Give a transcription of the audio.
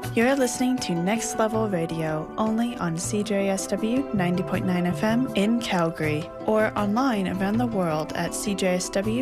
You're listening to Next Level Radio, only on CJSW 90.9 FM in Calgary, or online around the world at CJSW